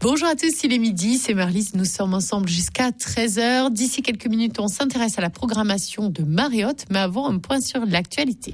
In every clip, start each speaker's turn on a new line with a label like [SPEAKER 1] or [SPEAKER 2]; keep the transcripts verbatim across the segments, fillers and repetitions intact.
[SPEAKER 1] Bonjour à tous, il est midi, c'est Marlise, nous sommes ensemble jusqu'à treize heures. D'ici quelques minutes, on s'intéresse à la programmation de Marriott, mais avant, un point sur l'actualité.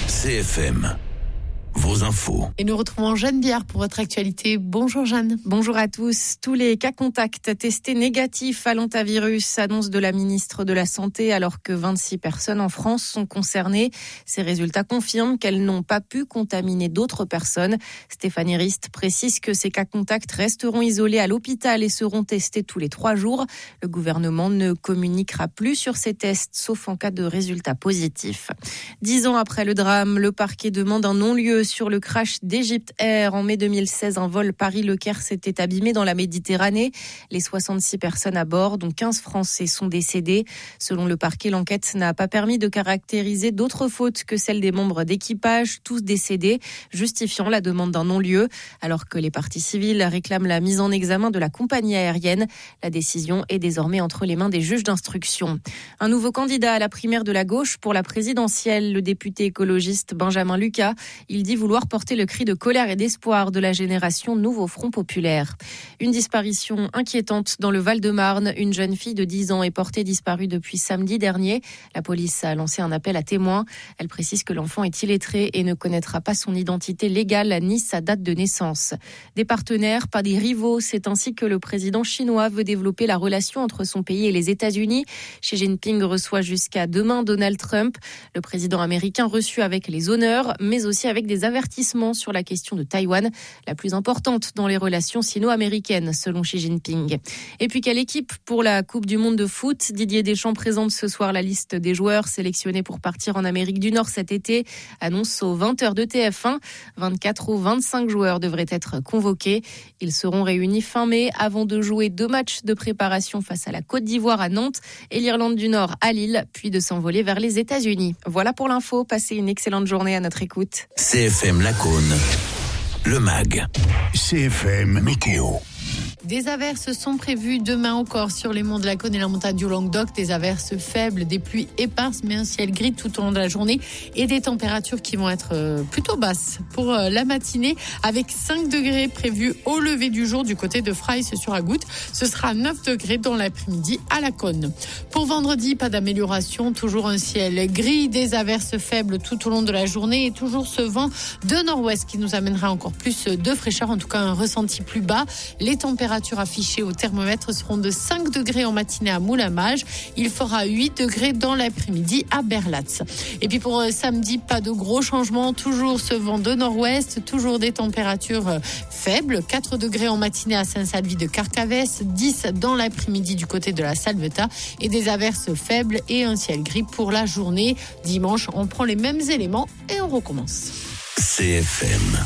[SPEAKER 2] C F M, vos infos.
[SPEAKER 1] Et nous retrouvons Jeanne Biard pour votre actualité. Bonjour Jeanne.
[SPEAKER 3] Bonjour à tous. Tous les cas contacts testés négatifs à l'hantavirus, annonce de la ministre de la Santé, alors que vingt-six personnes en France sont concernées. Ces résultats confirment qu'elles n'ont pas pu contaminer d'autres personnes. Stéphanie Rist précise que ces cas contacts resteront isolés à l'hôpital et seront testés tous les trois jours. Le gouvernement ne communiquera plus sur ces tests, sauf en cas de résultats positifs. Dix ans après le drame, le parquet demande un non-lieu sur le crash d'Egypt Air. En mai deux mille seize, un vol Paris-Le Caire s'était abîmé dans la Méditerranée. Les soixante-six personnes à bord, dont quinze Français, sont décédées. Selon le parquet, l'enquête n'a pas permis de caractériser d'autres fautes que celles des membres d'équipage, tous décédés, justifiant la demande d'un non-lieu. Alors que les parties civiles réclament la mise en examen de la compagnie aérienne, la décision est désormais entre les mains des juges d'instruction. Un nouveau candidat à la primaire de la gauche pour la présidentielle, le député écologiste Benjamin Lucas. Il dit vouloir porter le cri de colère et d'espoir de la génération Nouveau Front Populaire. Une disparition inquiétante dans le Val-de-Marne. Une jeune fille de dix ans est portée disparue depuis samedi dernier. La police a lancé un appel à témoins. Elle précise que l'enfant est illettré et ne connaîtra pas son identité légale ni sa date de naissance. Des partenaires, pas des rivaux. C'est ainsi que le président chinois veut développer la relation entre son pays et les États-Unis. Xi Jinping reçoit jusqu'à demain Donald Trump. Le président américain reçu avec les honneurs, mais aussi avec des avertissements sur la question de Taïwan, la plus importante dans les relations sino-américaines, selon Xi Jinping. Et puis, quelle équipe pour la Coupe du Monde de foot? Didier Deschamps présente ce soir la liste des joueurs sélectionnés pour partir en Amérique du Nord cet été. Annonce aux vingt heures de T F un. vingt-quatre ou vingt-cinq joueurs devraient être convoqués. Ils seront réunis fin mai avant de jouer deux matchs de préparation face à la Côte d'Ivoire à Nantes et l'Irlande du Nord à Lille, puis de s'envoler vers les États-Unis. Voilà pour l'info. Passez une excellente journée à notre écoute.
[SPEAKER 2] C F M Lacaune, le M A G.
[SPEAKER 4] C F M Météo.
[SPEAKER 1] Des averses sont prévues demain encore sur les monts de la Cône et la montagne du Languedoc. Des averses faibles, des pluies éparses, mais un ciel gris tout au long de la journée et des températures qui vont être plutôt basses pour la matinée, avec cinq degrés prévus au lever du jour du côté de Fraïs-sur-Agoutte. Ce sera neuf degrés dans l'après-midi à la Cône. Pour vendredi, pas d'amélioration, toujours un ciel gris, des averses faibles tout au long de la journée et toujours ce vent de nord-ouest qui nous amènera encore plus de fraîcheur, en tout cas un ressenti plus bas. Les températures affichées au thermomètre seront de cinq degrés en matinée à Moulamage. Il fera huit degrés dans l'après-midi à Berlatz. Et puis pour euh, samedi, pas de gros changements. Toujours ce vent de nord-ouest, toujours des températures euh, faibles. quatre degrés en matinée à Saint-Salvi de Carcavès, dix dans l'après-midi du côté de la Salvetat et des averses faibles et un ciel gris pour la journée. Dimanche, on prend les mêmes éléments et on recommence.
[SPEAKER 2] C F M.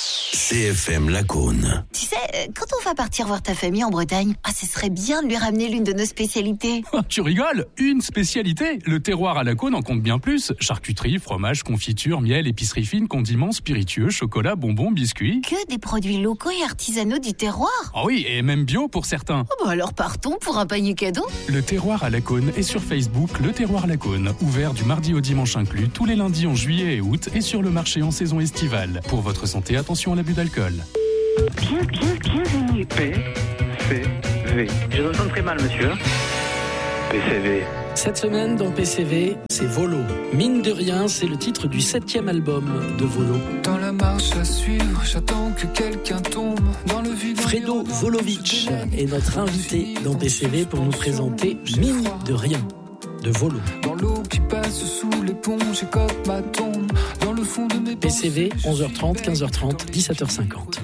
[SPEAKER 2] C F M Lacaune.
[SPEAKER 5] Tu sais, quand on va partir voir ta famille en Bretagne, ah, ce serait bien de lui ramener l'une de nos spécialités.
[SPEAKER 6] Tu rigoles? Une spécialité? Le terroir à Lacaune en compte bien plus. Charcuterie, fromage, confiture, miel, épicerie fine, condiments, spiritueux, chocolat, bonbons, biscuits.
[SPEAKER 5] Que des produits locaux et artisanaux du terroir.
[SPEAKER 6] Ah oui, et même bio pour certains.
[SPEAKER 5] Oh bah alors partons pour un panier cadeau.
[SPEAKER 6] Le terroir à Lacaune est sur Facebook, le terroir Lacaune. Ouvert du mardi au dimanche inclus, tous les lundis en juillet et août et sur le marché en saison estivale. Pour votre santé, attention à l'abus d'alcool.
[SPEAKER 7] Bien, bien, bienvenue.
[SPEAKER 8] P C V.
[SPEAKER 7] Je vous entends très mal, monsieur.
[SPEAKER 8] P C V.
[SPEAKER 9] Cette semaine dans P C V, c'est Volo. Mine de rien, c'est le titre du septième album de Volo.
[SPEAKER 10] Dans la marche à suivre, j'attends que quelqu'un tombe dans le vide.
[SPEAKER 9] Fredo Volovic est notre invité dans P C V pour nous présenter Mine de rien de Volo.
[SPEAKER 10] Dans l'eau qui passe sous les ponts, j'écope ma tombe. Dans le fond de mes
[SPEAKER 9] P C V, onze heures trente, quinze heures trente, dix-sept heures cinquante.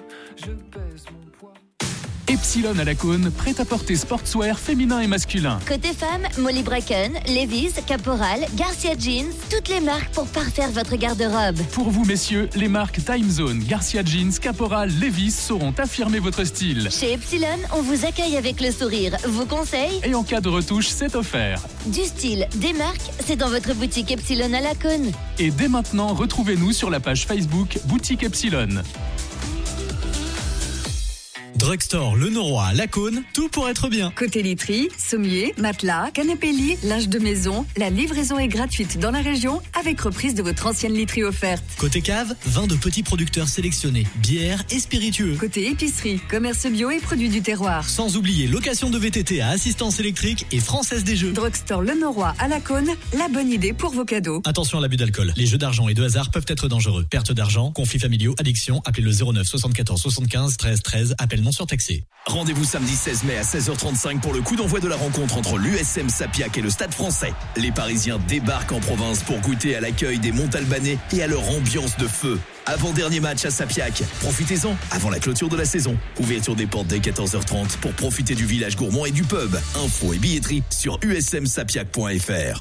[SPEAKER 6] Epsilon à Lacaune, prêt-à-porter sportswear féminin et masculin.
[SPEAKER 11] Côté femme, Molly Bracken, Levi's, Caporal, Garcia Jeans, toutes les marques pour parfaire votre garde-robe.
[SPEAKER 6] Pour vous messieurs, les marques Time Zone, Garcia Jeans, Caporal, Levi's sauront affirmer votre style.
[SPEAKER 11] Chez Epsilon, on vous accueille avec le sourire, vos conseils.
[SPEAKER 6] Et en cas de retouche, c'est offert.
[SPEAKER 11] Du style, des marques, c'est dans votre boutique Epsilon à Lacaune.
[SPEAKER 6] Et dès maintenant, retrouvez-nous sur la page Facebook Boutique Epsilon.
[SPEAKER 12] Drugstore Le Noroy à Lacaune, tout pour être bien.
[SPEAKER 13] Côté literie, sommier, matelas, canapé lit, linge de maison, la livraison est gratuite dans la région avec reprise de votre ancienne literie offerte.
[SPEAKER 12] Côté cave, vin de petits producteurs sélectionnés, bières et spiritueux.
[SPEAKER 13] Côté épicerie, commerce bio et produits du terroir.
[SPEAKER 12] Sans oublier location de V T T à assistance électrique et Française des Jeux.
[SPEAKER 13] Drugstore Le Noroy à Lacaune, la bonne idée pour vos cadeaux.
[SPEAKER 12] Attention à l'abus d'alcool. Les jeux d'argent et de hasard peuvent être dangereux. Perte d'argent, conflits familiaux, addiction, appelez le zéro neuf soixante-quatorze soixante-quinze treize treize, appel non surtaxé.
[SPEAKER 14] Rendez-vous samedi seize mai à seize heures trente-cinq pour le coup d'envoi de la rencontre entre l'U S M Sapiac et le Stade Français. Les Parisiens débarquent en province pour goûter à l'accueil des Montalbanais et à leur ambiance de feu. Avant-dernier match à Sapiac. Profitez-en avant la clôture de la saison. Ouverture des portes dès quatorze heures trente pour profiter du village gourmand et du pub. Infos et billetterie sur u s m sapiac point f r.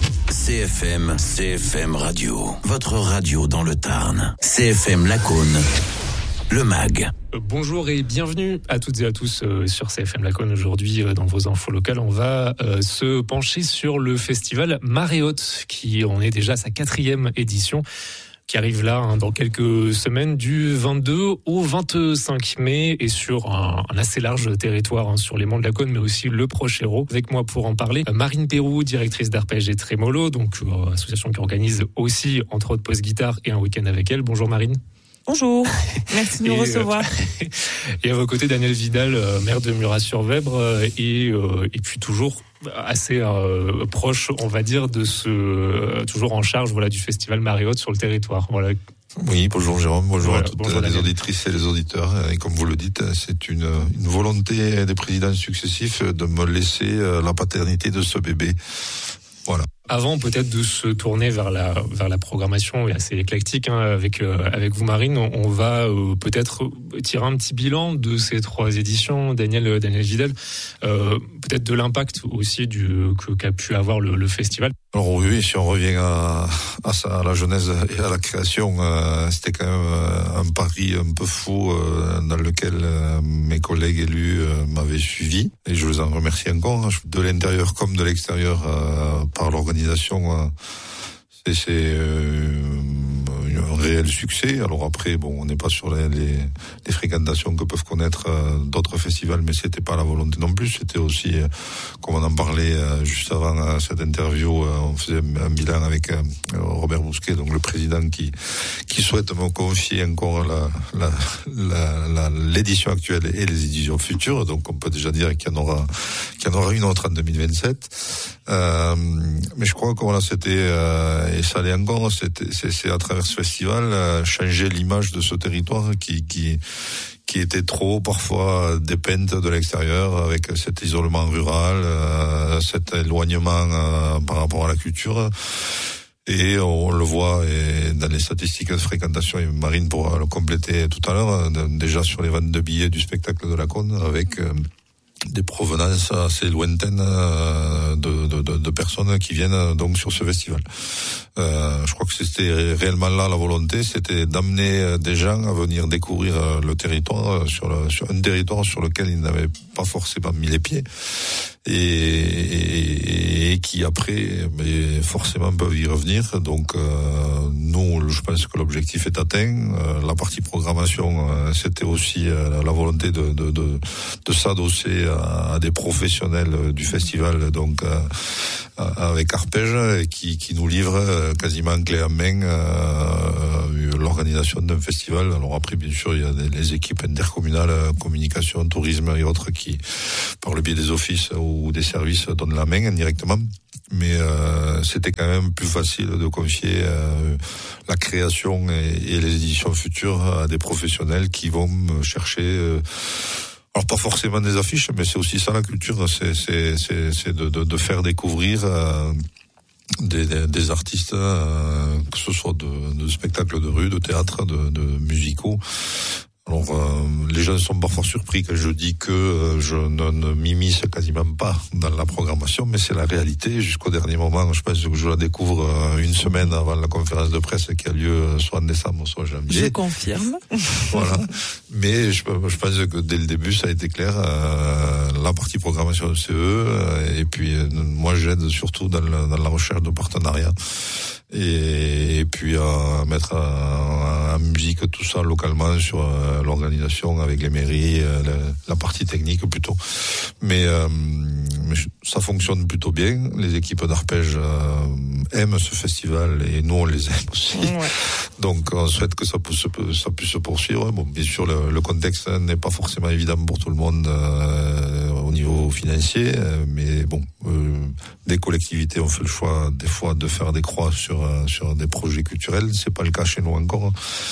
[SPEAKER 2] C F M, C F M Radio, votre radio dans le Tarn. C F M Lacaune, le mag.
[SPEAKER 6] Bonjour et bienvenue à toutes et à tous euh, sur C F M Lacaune. Aujourd'hui, euh, dans vos infos locales, on va euh, se pencher sur le festival Marée Haute, qui en est déjà à sa quatrième édition, qui arrive là hein, dans quelques semaines, du vingt-deux au vingt-cinq mai, et sur un, un assez large territoire, hein, sur les monts de Lacaune, mais aussi le proche Hérault. Avec moi pour en parler, Marine Pérou, directrice d'Arpège et Trémolo, donc euh, association qui organise aussi, entre autres, Post Guitare et un week-end avec elle. Bonjour Marine.
[SPEAKER 15] Bonjour, merci de nous
[SPEAKER 6] et,
[SPEAKER 15] recevoir.
[SPEAKER 6] Euh, et à vos côtés, Daniel Vidal, euh, maire de Murat-sur-Vèbre, euh, et, euh, et puis toujours assez euh, proche, on va dire, de ce euh, toujours en charge, voilà, du festival Marée Haute sur le territoire. Voilà.
[SPEAKER 16] Oui, bonjour Jérôme, bonjour
[SPEAKER 6] voilà,
[SPEAKER 16] à toutes
[SPEAKER 6] bonjour
[SPEAKER 16] les
[SPEAKER 6] Daniel.
[SPEAKER 16] auditrices et les auditeurs. Et comme vous le dites, c'est une, une volonté des présidents successifs de me laisser la paternité de ce bébé. Voilà.
[SPEAKER 6] Avant peut-être de se tourner vers la vers la programmation assez éclectique hein, avec euh, avec vous Marine, on, on va euh, peut-être tirer un petit bilan de ces trois éditions. Daniel Daniel Vidal, euh, peut-être de l'impact aussi du que qu'a pu avoir le, le festival.
[SPEAKER 16] Alors oui, si on revient à à, ça, à la genèse et à la création, euh, c'était quand même un pari un peu fou euh, dans lequel euh, mes collègues élus euh, m'avaient suivi, et je les en remercie encore, de l'intérieur comme de l'extérieur, euh, par l'organisation. C'est, c'est euh, un réel succès. Alors après, bon, on n'est pas sur les, les, les fréquentations que peuvent connaître euh, d'autres festivals, mais c'était pas la volonté non plus. C'était aussi, euh, comme on en parlait euh, juste avant euh, cette interview, euh, on faisait un bilan avec euh, Robert Bousquet, donc le président, qui qui souhaite me confier encore la, la, la, la, l'édition actuelle et les éditions futures. Donc on peut déjà dire qu'il y en aura, qu'il y en aura une autre en deux mille vingt-sept. Euh, mais je crois que voilà, c'était euh, et ça l'est encore. C'était, c'est, c'est à travers ce festival euh, changer l'image de ce territoire qui qui qui était trop parfois dépeinte de l'extérieur, avec cet isolement rural, euh, cet éloignement euh, par rapport à la culture. Et on le voit et dans les statistiques de fréquentation, et Marine pourra le compléter tout à l'heure, déjà sur les ventes de billets du spectacle de Lacaune, avec euh, des provenances assez lointaines de, de, de, de personnes qui viennent donc sur ce festival. Euh, je crois que c'était réellement là la volonté, c'était d'amener des gens à venir découvrir le territoire, sur, le, sur un territoire sur lequel ils n'avaient pas forcément mis les pieds, et, et, et qui après mais forcément peuvent y revenir. Donc euh, nous, je pense que l'objectif est atteint. Euh, la partie programmation, euh, c'était aussi euh, la volonté de, de, de, de s'adosser à, à des professionnels du festival, donc euh, avec Arpège, qui, qui nous livre quasiment clé en main euh, l'organisation d'un festival. Alors après, bien sûr, il y a des, les équipes intercommunales, communication, tourisme et autres qui, par le biais des offices ou des services, donnent la main indirectement. Mais euh, c'était quand même plus facile de confier euh, la création et, et les éditions futures à des professionnels qui vont chercher... Euh, Alors pas forcément des affiches, mais c'est aussi ça la culture, c'est c'est c'est, c'est de, de de faire découvrir euh, des, des des artistes, euh, que ce soit de, de spectacles de rue, de théâtre, de, de musicaux. Alors euh, les gens ne sont parfois surpris quand je dis que euh, je ne, ne m'immisce quasiment pas dans la programmation, mais c'est la réalité. Jusqu'au dernier moment, je pense que je la découvre euh, une semaine avant la conférence de presse qui a lieu soit en décembre, soit en janvier.
[SPEAKER 15] Je confirme.
[SPEAKER 16] Voilà. Mais je, je pense que dès le début, ça a été clair. Euh, la partie programmation de C E, euh, et puis euh, moi j'aide surtout dans la, dans la recherche de partenariats. Et, et puis à mettre en musique tout ça localement sur euh, l'organisation avec les mairies, euh, la, la partie technique plutôt. Mais, euh, mais ça fonctionne plutôt bien. Les équipes d'arpège euh, aiment ce festival et nous on les aime aussi. Ouais. Donc on souhaite que ça puisse, ça puisse se poursuivre. Bon, bien sûr, le, le contexte n'est pas forcément évident pour tout le monde euh, au niveau financier, euh, mais bon, euh, des collectivités ont fait le choix des fois de faire des croix sur euh, sur des projets culturels. C'est pas le cas chez nous encore.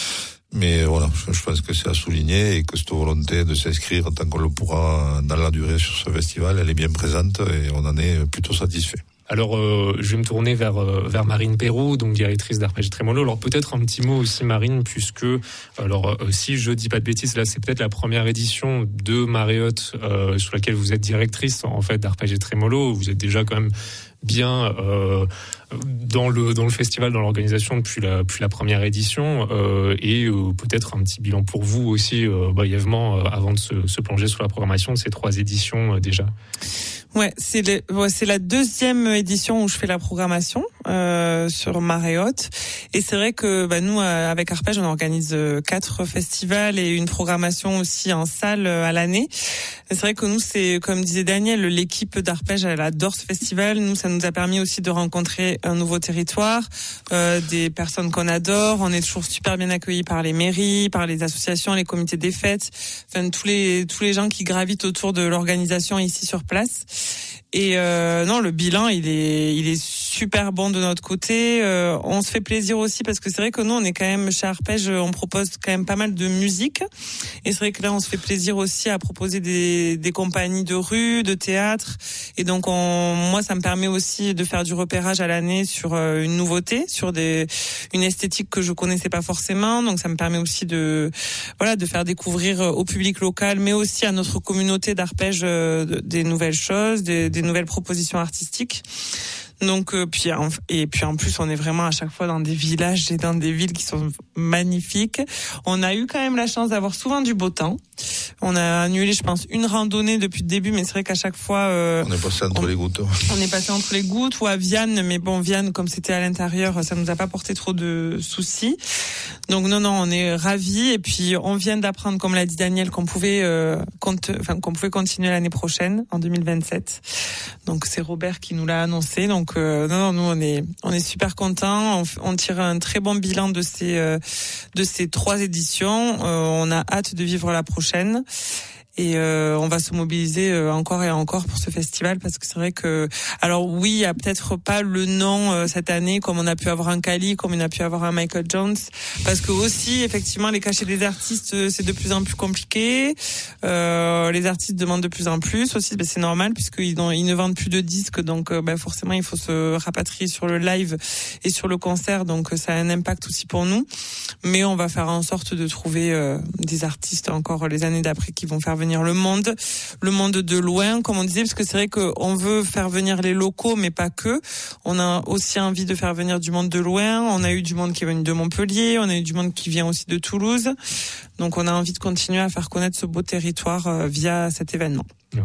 [SPEAKER 16] Mais voilà, je pense que c'est à souligner et que cette volonté de s'inscrire tant qu'on le pourra dans la durée sur ce festival, elle est bien présente et on en est plutôt satisfait.
[SPEAKER 6] Alors, euh, je vais me tourner vers euh, vers Marine Perrault, donc directrice d'Arpège Trémolo. Alors peut-être un petit mot aussi, Marine, puisque alors euh, si je dis pas de bêtises, là c'est peut-être la première édition de Mariotte euh, sur laquelle vous êtes directrice en fait d'Arpège Trémolo. Vous êtes déjà quand même bien euh, dans le dans le festival, dans l'organisation depuis la depuis la première édition euh, et euh, peut-être un petit bilan pour vous aussi euh, brièvement euh, avant de se, se plonger sur la programmation de ces trois éditions euh, déjà.
[SPEAKER 15] Ouais, c'est les, ouais, c'est la deuxième édition où je fais la programmation euh, sur Mariotte. Et c'est vrai que bah, nous, euh, avec Arpège, on organise euh, quatre festivals et une programmation aussi en salle euh, à l'année. Et c'est vrai que nous, c'est comme disait Daniel, l'équipe d'Arpège, elle adore ce festival. Nous, ça nous a permis aussi de rencontrer un nouveau territoire, euh, des personnes qu'on adore. On est toujours super bien accueillis par les mairies, par les associations, les comités des fêtes, enfin tous les tous les gens qui gravitent autour de l'organisation ici sur place. Et euh, non, le bilan, il est, il est super bon de notre côté. Euh, on se fait plaisir aussi parce que c'est vrai que nous, on est quand même chez Arpège, on propose quand même pas mal de musique. Et c'est vrai que là, on se fait plaisir aussi à proposer des, des compagnies de rue, de théâtre. Et donc, on, moi, ça me permet aussi de faire du repérage à l'année sur euh, une nouveauté, sur des, une esthétique que je connaissais pas forcément. Donc, ça me permet aussi de, voilà, de faire découvrir au public local, mais aussi à notre communauté d'Arpège euh, des nouvelles choses, des, des nouvelles propositions artistiques. Donc euh, puis et puis en plus on est vraiment à chaque fois dans des villages et dans des villes qui sont magnifiques. On a eu quand même la chance d'avoir souvent du beau temps. On a annulé, je pense, une randonnée depuis le début, mais c'est vrai qu'à chaque fois euh,
[SPEAKER 16] on est passé entre
[SPEAKER 15] on,
[SPEAKER 16] les gouttes.
[SPEAKER 15] On est passé entre les gouttes ou à Vianne, mais bon Vianne comme c'était à l'intérieur, ça nous a pas porté trop de soucis. Donc non non, on est ravis et puis on vient d'apprendre, comme l'a dit Daniel, qu'on pouvait euh, compte, enfin qu'on pouvait continuer l'année prochaine en deux mille vingt-sept. Donc c'est Robert qui nous l'a annoncé. Donc euh, non, non, nous on est on est super contents. On, on tire un très bon bilan de ces euh, de ces trois éditions. Euh, on a hâte de vivre la prochaine. Et euh, on va se mobiliser euh, encore et encore pour ce festival parce que c'est vrai que alors oui, il y a peut-être pas le nom euh, cette année comme on a pu avoir un Kali, comme on a pu avoir un Michael Jones, parce que aussi effectivement les cachets des artistes euh, c'est de plus en plus compliqué. Euh, les artistes demandent de plus en plus aussi, ben, c'est normal puisqu'ils ils ne vendent plus de disques, donc euh, ben, forcément il faut se rapatrier sur le live et sur le concert, donc ça a un impact aussi pour nous. Mais on va faire en sorte de trouver euh, des artistes encore les années d'après qui vont faire venir le monde, le monde de loin, comme on disait, parce que c'est vrai qu'on veut faire venir les locaux, mais pas que. On a aussi envie de faire venir du monde de loin. On a eu du monde qui est venu de Montpellier, on a eu du monde qui vient aussi de Toulouse. Donc on a envie de continuer à faire connaître ce beau territoire euh, via cet événement.
[SPEAKER 6] Oui.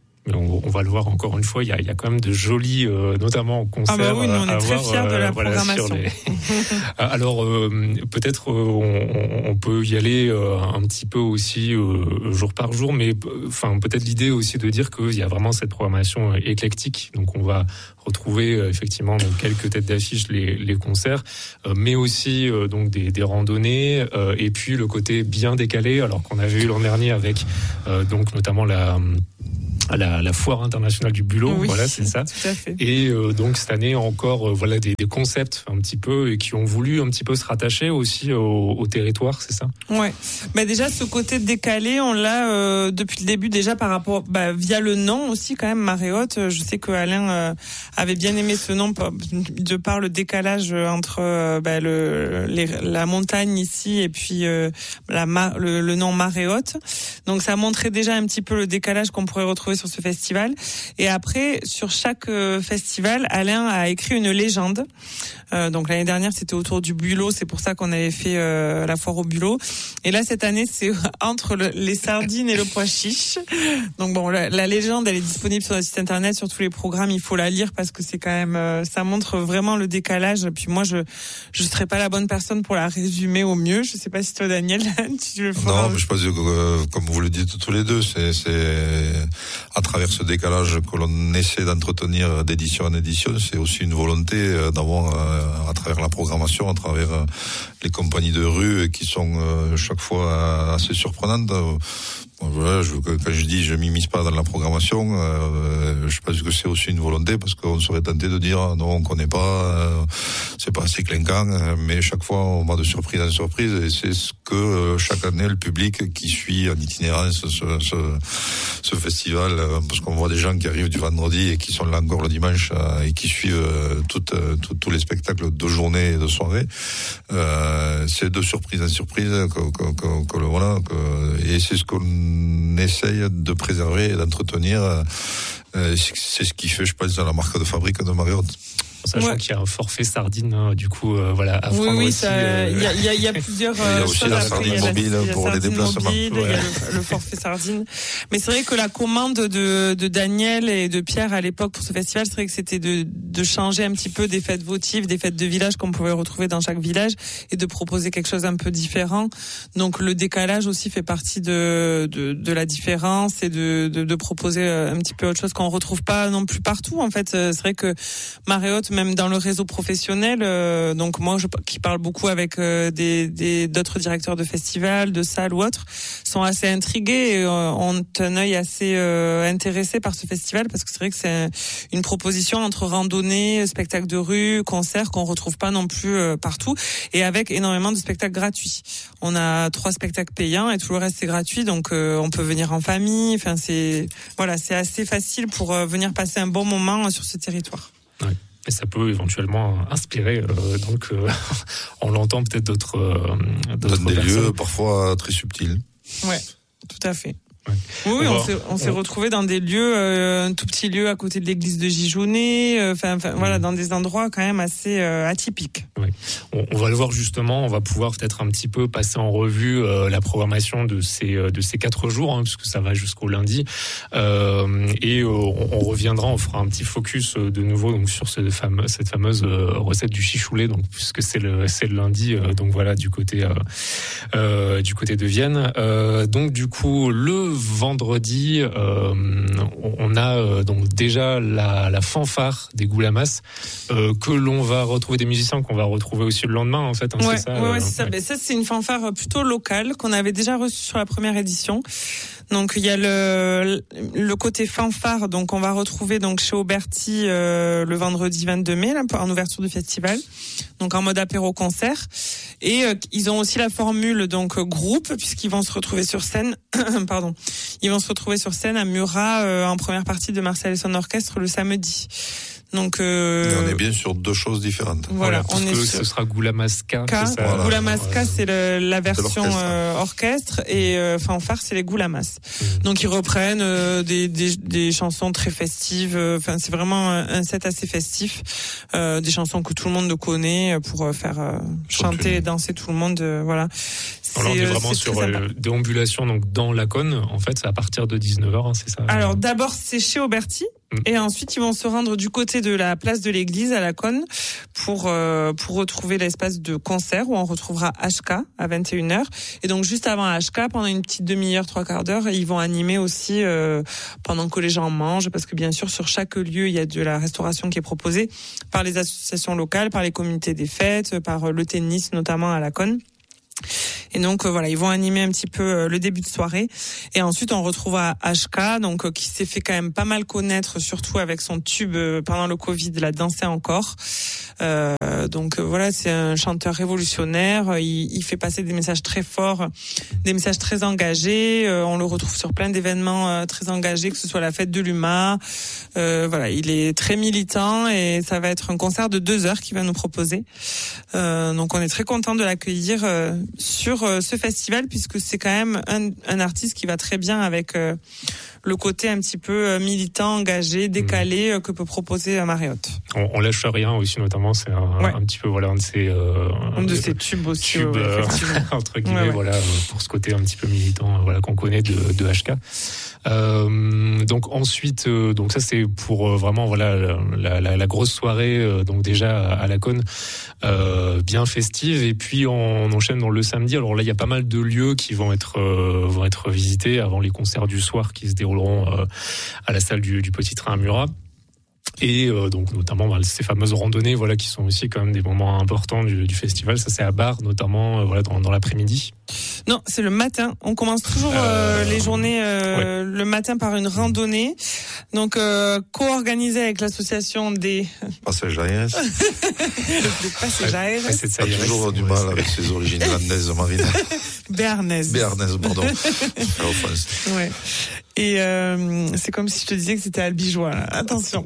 [SPEAKER 6] On, on va le voir encore une fois, il y a, il y a quand même de jolis, euh, notamment concerts.
[SPEAKER 15] Ah bah oui, nous on est
[SPEAKER 6] à
[SPEAKER 15] très
[SPEAKER 6] voir,
[SPEAKER 15] fiers de la
[SPEAKER 6] euh, voilà,
[SPEAKER 15] programmation.
[SPEAKER 6] Les... Alors euh, peut-être euh, on, on peut y aller euh, un petit peu aussi euh, jour par jour, mais enfin peut-être l'idée aussi de dire qu'il y a vraiment cette programmation éclectique. Donc on va retrouver euh, effectivement donc, quelques têtes d'affiche, les, les concerts, euh, mais aussi euh, donc des, des randonnées euh, et puis le côté bien décalé, alors qu'on avait eu l'an dernier avec euh, donc notamment la La, la foire internationale du bulot,
[SPEAKER 15] oui,
[SPEAKER 6] voilà, c'est ça.
[SPEAKER 15] Tout à fait.
[SPEAKER 6] Et euh, donc cette année encore, euh, voilà des, des concepts un petit peu et qui ont voulu un petit peu se rattacher aussi au, au territoire, c'est ça.
[SPEAKER 15] Ouais. Bah déjà ce côté décalé, on l'a euh, depuis le début déjà par rapport, bah, via le nom aussi quand même Mariotte. Je sais que Alain euh, avait bien aimé ce nom de par le décalage entre euh, bah, le les, la montagne ici et puis euh, la le, le nom Mariotte. Donc ça montrait déjà un petit peu le décalage qu'on pourrait retrouver sur ce festival. Et après, sur chaque euh, festival, Alain a écrit une légende. Euh, donc l'année dernière, c'était autour du bulot. C'est pour ça qu'on avait fait euh, la foire au bulot. Et là, cette année, c'est entre le, les sardines et le pois chiche. Donc bon, la, la légende, elle est disponible sur notre site internet, sur tous les programmes. Il faut la lire parce que c'est quand même, euh, ça montre vraiment le décalage. Puis moi, je je serais pas la bonne personne pour la résumer au mieux. Je sais pas si toi, Daniel, tu le feras.
[SPEAKER 16] Non, mais je pense que euh, comme vous le dites tous les deux, c'est c'est à travers ce décalage que l'on essaie d'entretenir d'édition en édition. C'est aussi une volonté euh, d'avoir euh, à travers la programmation, à travers euh, les compagnies de rue qui sont euh, chaque fois assez surprenantes. Voilà, je, quand je dis je m'immisce pas dans la programmation, euh, je pense que c'est aussi une volonté parce qu'on serait tenté de dire non, on connaît pas, euh, c'est pas assez clinquant, mais chaque fois on va de surprise en surprise et c'est ce que euh, chaque année le public qui suit en itinérance ce, ce, ce festival, euh, parce qu'on voit des gens qui arrivent du vendredi et qui sont là encore le dimanche euh, et qui suivent euh, toutes, euh, tout, tous les spectacles de journée et de soirée. Euh, c'est de surprise en surprise que, que, que, que voilà, que, et c'est ce qu'on essaye de préserver et d'entretenir. Euh, c'est ce qui fait, je pense, la marque de fabrique de Marriott.
[SPEAKER 6] Sachant ouais. qu'il y a un forfait sardine, hein, du coup, euh, voilà, à
[SPEAKER 15] oui,
[SPEAKER 6] prendre
[SPEAKER 15] oui,
[SPEAKER 6] aussi.
[SPEAKER 15] Il euh... y, a, y, a, y a plusieurs.
[SPEAKER 16] Il y a aussi la sardine après, mobile la, pour les déplacements. Il
[SPEAKER 15] ouais. y a le, le forfait sardine. Mais c'est vrai que la commande de, de Daniel et de Pierre à l'époque pour ce festival, c'est vrai que c'était de, de changer un petit peu des fêtes votives, des fêtes de village qu'on pouvait retrouver dans chaque village et de proposer quelque chose un peu différent. Donc le décalage aussi fait partie de, de, de la différence et de, de, de proposer un petit peu autre chose qu'on retrouve pas non plus partout. En fait, c'est vrai que Marriott, même dans le réseau professionnel, euh, donc moi je, qui parle beaucoup avec euh, des, des d'autres directeurs de festivals, de salles ou autres, sont assez intrigués et euh, ont un œil assez euh, intéressé par ce festival parce que c'est vrai que c'est une proposition entre randonnée, spectacle de rue, concert qu'on retrouve pas non plus euh, partout et avec énormément de spectacles gratuits. On a trois spectacles payants et tout le reste c'est gratuit, donc euh, on peut venir en famille. Enfin c'est voilà, c'est assez facile pour euh, venir passer un bon moment sur ce territoire.
[SPEAKER 6] Ouais. Et ça peut éventuellement inspirer, euh, donc euh, on l'entend peut-être d'autres, euh, d'autres
[SPEAKER 16] des
[SPEAKER 6] personnes.
[SPEAKER 16] lieux parfois très subtils.
[SPEAKER 15] Ouais, tout à fait. Ouais. Oui, on, on s'est, on s'est retrouvés dans des lieux, euh, un tout petit lieu à côté de l'église de Gijounet, enfin, euh, mmh. voilà, dans des endroits quand même assez euh, atypiques.
[SPEAKER 6] Ouais. On, on va le voir justement, on va pouvoir peut-être un petit peu passer en revue euh, la programmation de ces de ces quatre jours, hein, puisque ça va jusqu'au lundi, euh, et euh, on, on reviendra, on fera un petit focus euh, de nouveau donc sur ce fameux, cette fameuse euh, recette du chichoulet, donc puisque c'est le c'est le lundi, euh, donc voilà du côté euh, euh, du côté de Vienne. Euh, donc du coup le vendredi, euh, on a euh, donc déjà la, la fanfare des Goulamas euh, que l'on va retrouver, des musiciens qu'on va retrouver aussi le lendemain en fait. Hein,
[SPEAKER 15] ouais,
[SPEAKER 6] c'est ça,
[SPEAKER 15] ouais,
[SPEAKER 6] euh,
[SPEAKER 15] c'est ça. Ouais. Ben, ça c'est une fanfare plutôt locale qu'on avait déjà reçue sur la première édition. Donc il y a le le côté fanfare, donc on va retrouver donc chez Auberti euh, le vendredi vingt-deux mai là, en ouverture du festival, donc en mode apéro concert, et euh, ils ont aussi la formule donc groupe puisqu'ils vont se retrouver sur scène pardon ils vont se retrouver sur scène à Murat euh, en première partie de Marcel et son orchestre le samedi. Donc euh,
[SPEAKER 16] mais on est bien sur deux choses différentes.
[SPEAKER 6] Voilà, parce on est que sur... ce sera Goulamaska.
[SPEAKER 15] C'est voilà. Goulamaska, c'est le, la version orchestre. Euh, orchestre et euh, fanfare, c'est les Goulamas. Mmh. Donc ils reprennent euh, des, des des chansons très festives. Enfin, euh, c'est vraiment un, un set assez festif, euh, des chansons que tout le monde connaît pour euh, faire euh, chanter et danser tout le monde. Euh, voilà.
[SPEAKER 6] Alors, on est vraiment c'est sur euh, déambulation donc dans la Cône. En fait, c'est à partir de dix-neuf heures, hein, c'est ça.
[SPEAKER 15] Alors d'abord c'est chez Auberti. Et ensuite, ils vont se rendre du côté de la place de l'église à la Cône pour euh, pour retrouver l'espace de concert où on retrouvera H K à vingt et une heures. Et donc, juste avant H K, pendant une petite demi-heure, trois quarts d'heure, ils vont animer aussi euh, pendant que les gens mangent, parce que bien sûr, sur chaque lieu, il y a de la restauration qui est proposée par les associations locales, par les communautés des fêtes, par le tennis notamment à la Cône. Et donc euh, voilà, ils vont animer un petit peu euh, le début de soirée. Et ensuite, on retrouvera H K, donc euh, qui s'est fait quand même pas mal connaître, surtout avec son tube euh, pendant le Covid, la danser encore. Euh, donc euh, voilà, c'est un chanteur révolutionnaire. Il, il fait passer des messages très forts, des messages très engagés. Euh, on le retrouve sur plein d'événements euh, très engagés, que ce soit la fête de l'U M A. Euh, voilà, il est très militant et ça va être un concert de deux heures qu'il va nous proposer. Euh, donc on est très content de l'accueillir euh, sur euh, ce festival puisque c'est quand même un, un artiste qui va très bien avec euh, le côté un petit peu militant, engagé, décalé mmh. que peut proposer Mariotte.
[SPEAKER 6] On, on lâche rien aussi, notamment, c'est un, ouais. un petit peu voilà un de ces euh,
[SPEAKER 15] un de ces tubes aussi
[SPEAKER 6] tubes, euh, entre guillemets ouais, ouais. voilà pour ce côté un petit peu militant voilà qu'on connaît de, de H K. Euh, donc ensuite euh, donc ça c'est pour euh, vraiment voilà la, la, la grosse soirée euh, donc déjà à la Cône euh, bien festive, et puis on, on enchaîne dans le samedi. Alors là il y a pas mal de lieux qui vont être euh, vont être visités avant les concerts du soir qui se dérouleront euh, à la salle du, du Petit Train à Murat. Et euh, donc notamment bah, ces fameuses randonnées voilà qui sont aussi quand même des moments importants du, du festival. Ça c'est à Bar notamment euh, voilà dans, dans l'après-midi.
[SPEAKER 15] Non, c'est le matin. On commence toujours euh, euh, les journées euh, ouais. le matin par une randonnée. Donc euh, co-organisée avec l'association des
[SPEAKER 16] Passage Aires.
[SPEAKER 15] des Passage Aires.
[SPEAKER 16] On a toujours du mal avec ses origines landaises, Marine.
[SPEAKER 15] Béarnaises.
[SPEAKER 16] Béarnaises, pardon.
[SPEAKER 15] ouais. Et euh, c'est comme si je te disais que c'était albigeois, là. Attention.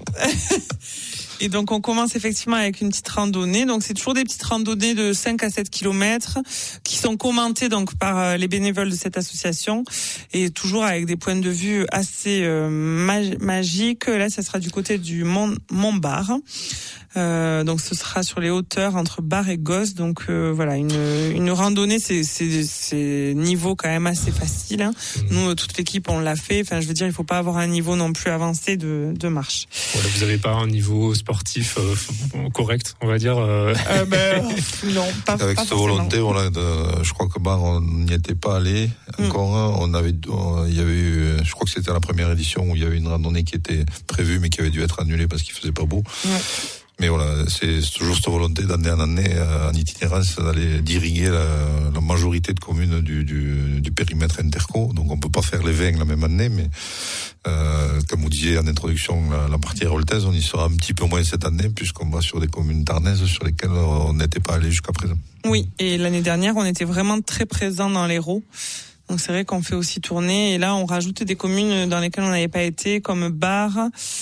[SPEAKER 15] Et donc on commence effectivement avec une petite randonnée. Donc c'est toujours des petites randonnées de cinq à sept kilomètres qui sont commentées donc par les bénévoles de cette association, et toujours avec des points de vue assez euh, mag- magiques. Là, ça sera du côté du Mont Montbar. Euh, donc ce sera sur les hauteurs entre Bar et Gosse. Donc euh, voilà, une une randonnée, c'est c'est c'est niveau quand même assez facile. Hein. Nous, toute l'équipe, on l'a fait. Enfin, je veux dire, il faut pas avoir un niveau non plus avancé de de marche.
[SPEAKER 6] Voilà, vous avez pas un niveau sportif euh, correct, on va dire. Euh...
[SPEAKER 15] Euh, ben, non, pas.
[SPEAKER 16] Avec
[SPEAKER 15] pas
[SPEAKER 16] cette volonté, voilà, de, je crois que Bar, on n'y était pas allé encore. Mm. On avait, il y avait eu, je crois que c'était la première édition où il y avait une randonnée qui était prévue mais qui avait dû être annulée parce qu'il faisait pas beau. Ouais. Mais voilà, c'est toujours cette volonté d'année en année, en itinérance, d'aller d'irriguer la, la majorité de communes du, du, du périmètre interco. Donc on peut pas faire les vingt la même année, mais euh, comme vous disiez en introduction, la, la partie héroltaise, on y sera un petit peu moins cette année, puisqu'on va sur des communes tarnaises sur lesquelles on n'était pas allé jusqu'à présent.
[SPEAKER 15] Oui, et l'année dernière, on était vraiment très présents dans l'Hérault. Donc c'est vrai qu'on fait aussi tourner, et là on rajoute des communes dans lesquelles on n'avait pas été, comme Bar.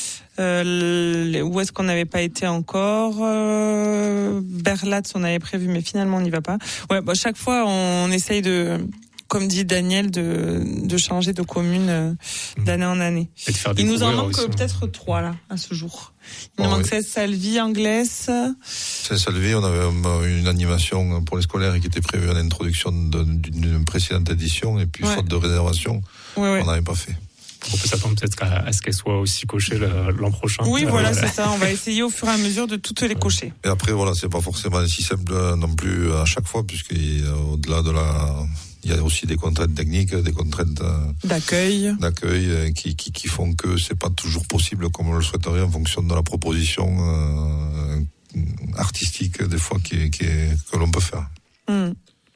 [SPEAKER 15] Euh, où est-ce qu'on n'avait pas été encore euh, Berlatz, on avait prévu, mais finalement on n'y va pas. Ouais, bah, chaque fois on essaye de, comme dit Daniel, de, de changer de commune euh, d'année en année. Il nous en manque aussi, peut-être hein. trois là à ce jour. Il nous oh, manque oui. Salvi, Anglaise.
[SPEAKER 16] Salvi, on avait une animation pour les scolaires qui était prévue en introduction d'une précédente édition, et puis ouais. faute de réservation, ouais, ouais. on n'avait pas fait.
[SPEAKER 6] On peut s'attendre peut-être à, à ce qu'elle soit aussi cochée l'an prochain.
[SPEAKER 15] Oui, voilà, c'est ça. On va essayer au fur et à mesure de toutes les cocher.
[SPEAKER 16] Et après, voilà, c'est pas forcément si simple non plus à chaque fois, puisqu'au-delà de la, il y a aussi des contraintes techniques, des contraintes
[SPEAKER 15] d'accueil,
[SPEAKER 16] d'accueil qui, qui, qui font que c'est pas toujours possible comme on le souhaiterait en fonction de la proposition euh, artistique des fois qui, qui est, que l'on peut faire.
[SPEAKER 15] Mmh.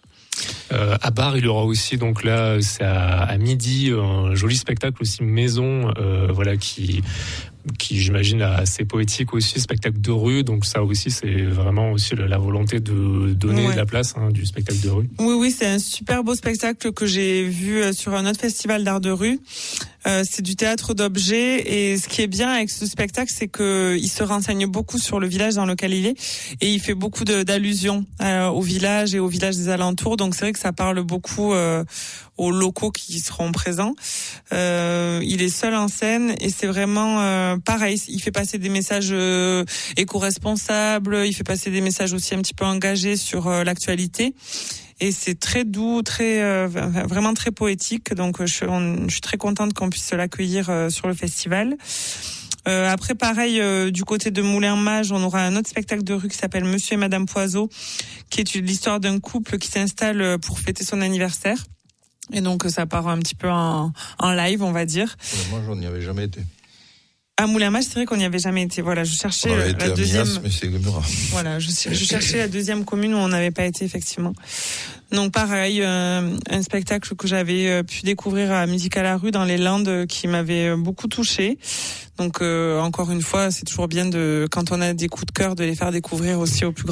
[SPEAKER 6] Euh, à Bar, il y aura aussi donc là, c'est à, à midi, un joli spectacle aussi maison, euh, voilà qui qui j'imagine assez poétique aussi, spectacle de rue. Donc ça aussi, c'est vraiment aussi la volonté de donner ouais. de la place hein, du spectacle de rue.
[SPEAKER 15] Oui, oui, c'est un super beau spectacle que j'ai vu sur un autre festival d'art de rue. Euh, c'est du théâtre d'objets, et ce qui est bien avec ce spectacle, c'est que il se renseigne beaucoup sur le village dans lequel il est, et il fait beaucoup de, d'allusions euh, au village et au village des alentours. Donc c'est vrai que ça parle beaucoup euh, aux locaux qui seront présents. Euh, il est seul en scène, et c'est vraiment euh, pareil. Il fait passer des messages euh, éco-responsables, il fait passer des messages aussi un petit peu engagés sur euh, l'actualité. Et c'est très doux, très euh, vraiment très poétique. Donc je, on, je suis très contente qu'on puisse l'accueillir euh, sur le festival. Euh, après, pareil, euh, du côté de Moulin-Mage, on aura un autre spectacle de rue qui s'appelle Monsieur et Madame Poiseau, qui est l'histoire d'un couple qui s'installe pour fêter son anniversaire. Et donc ça part un petit peu en, en live, on va dire.
[SPEAKER 16] Moi, je n'y avais jamais été.
[SPEAKER 15] À Moulin-Mage, c'est vrai qu'on n'y avait jamais été. Voilà, je cherchais
[SPEAKER 16] on
[SPEAKER 15] la
[SPEAKER 16] été
[SPEAKER 15] deuxième.
[SPEAKER 16] Minas, mais c'est le Murat.
[SPEAKER 15] Voilà, je, je cherchais la deuxième commune où on n'avait pas été effectivement. Donc pareil, euh, un spectacle que j'avais pu découvrir à Musique à la rue dans les Landes qui m'avait beaucoup touchée. Donc euh, encore une fois, c'est toujours bien de, quand on a des coups de cœur, de les faire découvrir aussi au plus grand